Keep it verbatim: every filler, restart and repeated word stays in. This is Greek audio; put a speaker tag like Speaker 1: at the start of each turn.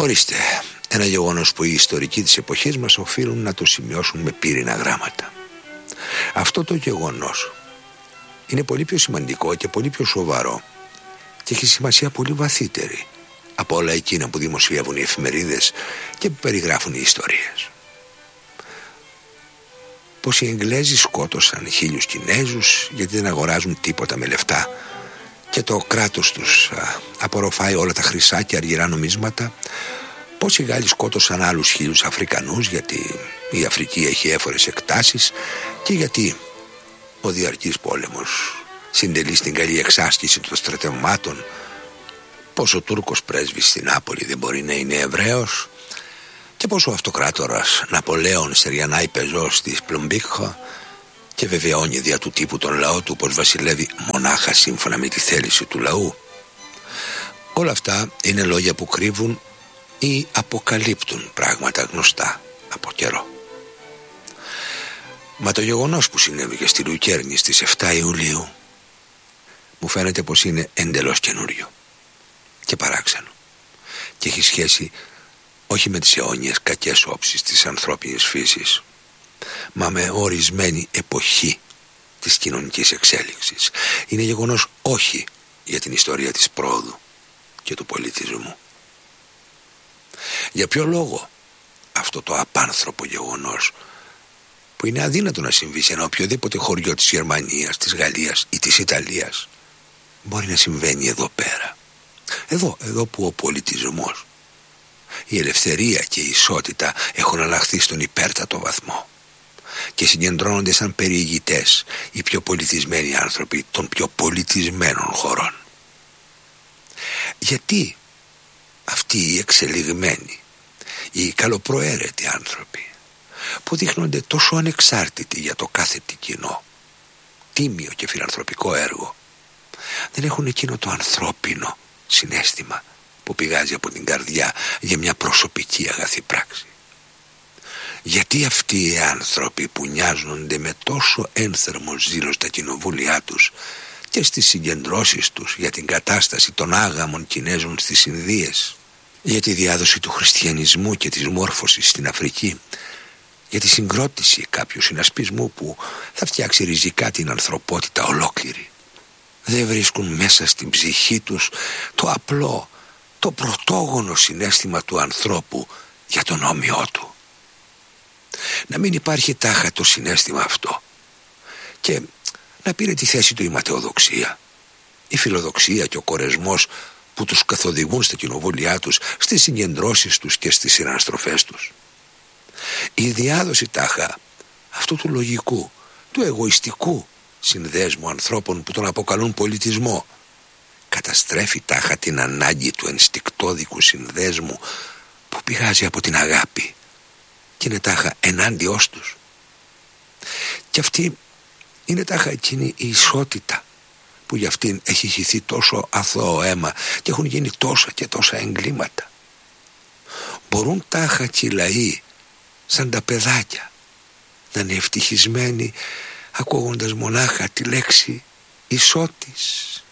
Speaker 1: Ορίστε, ένα γεγονός που οι ιστορικοί της εποχής μας οφείλουν να το σημειώσουν με πύρινα γράμματα. Αυτό το γεγονός είναι πολύ πιο σημαντικό και πολύ πιο σοβαρό και έχει σημασία πολύ βαθύτερη από όλα εκείνα που δημοσιεύουν οι εφημερίδες και που περιγράφουν οι ιστορίες. Πως οι Εγγλέζοι σκότωσαν χίλιους Κινέζους γιατί δεν αγοράζουν τίποτα με λεφτά και το κράτος τους α, απορροφάει όλα τα χρυσά και αργυρά νομίσματα. Πως οι Γάλλοι σκότωσαν άλλους χίλιους Αφρικανούς γιατί η Αφρική έχει έφορες εκτάσεις και γιατί ο διαρκής πόλεμος συντελεί στην καλή εξάσκηση των στρατευμάτων. Πως ο Τούρκος πρέσβης στην Νάπολη δεν μπορεί να είναι Εβραίος και πως ο αυτοκράτορας Ναπολέων στεριανάει πεζός της Πλομπίχα και βεβαιώνει δια του τύπου τον λαό του πως βασιλεύει μονάχα σύμφωνα με τη θέληση του λαού. Όλα αυτά είναι λόγια που κρύβουν ή αποκαλύπτουν πράγματα γνωστά από καιρό. Μα το γεγονός που συνέβη και στη Λουκέρνη στις εφτά Ιουλίου μου φαίνεται πως είναι εντελώς καινούριο και παράξενο και έχει σχέση όχι με τις αιώνιες κακές όψεις της ανθρώπινης φύσης, μα με ορισμένη εποχή της κοινωνικής εξέλιξης. Είναι γεγονός όχι για την ιστορία της πρόοδου και του πολιτισμού. Για ποιο λόγο αυτό το απάνθρωπο γεγονός, που είναι αδύνατο να συμβεί σε ένα οποιοδήποτε χωριό της Γερμανίας, της Γαλλίας ή της Ιταλίας, μπορεί να συμβαίνει εδώ πέρα, εδώ, εδώ που ο πολιτισμός, η ελευθερία και η ισότητα έχουν αλλάχθει στον υπέρτατο βαθμό και συγκεντρώνονται σαν περιηγητές οι πιο πολιτισμένοι άνθρωποι των πιο πολιτισμένων χωρών. Γιατί αυτοί οι εξελιγμένοι, οι καλοπροαίρετοι άνθρωποι που δείχνονται τόσο ανεξάρτητοι για το κάθε τι κοινό, τίμιο και φιλανθρωπικό έργο, δεν έχουν εκείνο το ανθρώπινο συναίσθημα που πηγάζει από την καρδιά για μια προσωπική αγαθή πράξη? Γιατί αυτοί οι άνθρωποι που νοιάζονται με τόσο ένθερμο ζήλο στα κοινοβούλια τους και στις συγκεντρώσεις τους για την κατάσταση των άγαμων Κινέζων στις Ινδίες, για τη διάδοση του χριστιανισμού και της μόρφωσης στην Αφρική, για τη συγκρότηση κάποιου συνασπισμού που θα φτιάξει ριζικά την ανθρωπότητα ολόκληρη, δεν βρίσκουν μέσα στην ψυχή τους το απλό, το πρωτόγονο συναίσθημα του ανθρώπου για τον όμοιό του? Να μην υπάρχει τάχα το συναίσθημα αυτό και να πήρε τη θέση του η ματαιοδοξία, η φιλοδοξία και ο κορεσμός που τους καθοδηγούν στα κοινοβούλια τους, στις συγκεντρώσεις τους και στις συναναστροφές τους. Η διάδοση τάχα αυτού του λογικού, του εγωιστικού συνδέσμου ανθρώπων που τον αποκαλούν πολιτισμό, καταστρέφει τάχα την ανάγκη του ενστικτόδικου συνδέσμου που πηγάζει από την αγάπη και είναι τάχα ενάντιός τους. Και αυτή είναι τάχα εκείνη η ισότητα που για αυτήν έχει χυθεί τόσο αθώο αίμα και έχουν γίνει τόσα και τόσα εγκλήματα. Μπορούν τάχα και οι λαοί σαν τα παιδάκια να είναι ευτυχισμένοι ακούγοντας μονάχα τη λέξη ισότης?